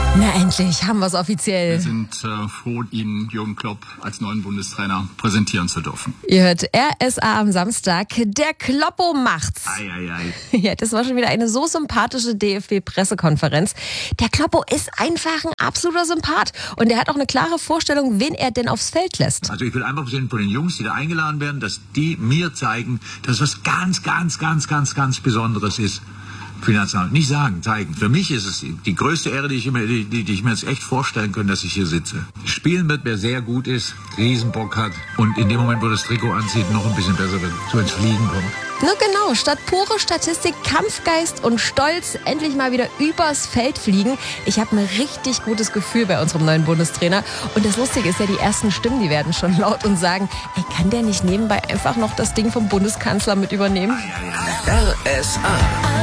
Na endlich, haben wir es Wir offiziell. sind froh, Ihnen Jürgen Klopp als neuen Bundestrainer präsentieren zu dürfen. Ihr hört RSA am Samstag. Der Kloppo macht's. Ei. Ja, das war schon wieder eine so sympathische DFB-Pressekonferenz. Der Kloppo ist einfach ein absoluter Sympath. Und er hat auch eine klare Vorstellung, wen er denn aufs Feld lässt. Also ich will einfach sehen von den Jungs, die da eingeladen werden, dass die mir zeigen, dass was ganz Besonderes ist. Für die Nationalmannschaft. Nicht sagen, zeigen. Für mich ist es die größte Ehre, die ich mir jetzt echt vorstellen kann, dass ich hier sitze. Spielen wird, wer sehr gut ist, Riesenbock hat und in dem Moment, wo das Trikot anzieht, noch ein bisschen besser wird, so ins Fliegen kommt. Na genau, statt pure Statistik, Kampfgeist und Stolz endlich mal wieder übers Feld fliegen. Ich habe ein richtig gutes Gefühl bei unserem neuen Bundestrainer. Und das Lustige ist ja, die ersten Stimmen, die werden schon laut und sagen, ey, kann der nicht nebenbei einfach noch das Ding vom Bundeskanzler mit übernehmen? RSA